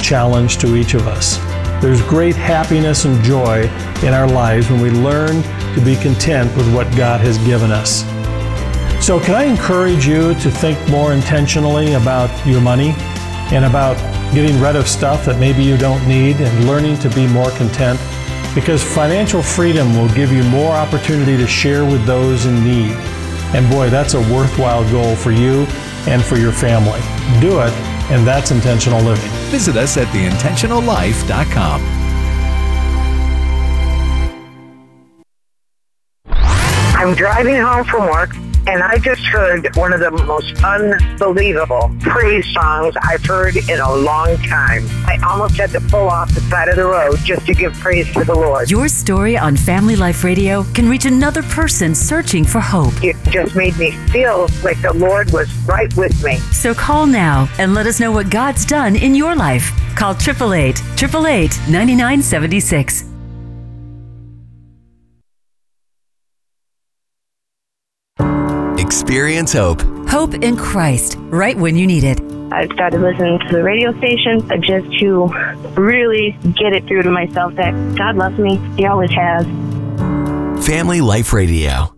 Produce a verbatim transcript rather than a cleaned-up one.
challenge to each of us. There's great happiness and joy in our lives when we learn to be content with what God has given us. So can I encourage you to think more intentionally about your money and about getting rid of stuff that maybe you don't need and learning to be more content? Because financial freedom will give you more opportunity to share with those in need. And boy, that's a worthwhile goal for you and for your family. Do it, and that's intentional living. Visit us at the intentional life dot com. I'm driving home from work, and I just heard one of the most unbelievable praise songs I've heard in a long time. I almost had to pull off the side of the road just to give praise to the Lord. Your story on Family Life Radio can reach another person searching for hope. It just made me feel like the Lord was right with me. So call now and let us know what God's done in your life. Call eight eight eight, eight eight eight, nine nine seven six. Experience hope. Hope in Christ, right when you need it. I started listening to the radio station just to really get it through to myself that God loves me. He always has. Family Life Radio.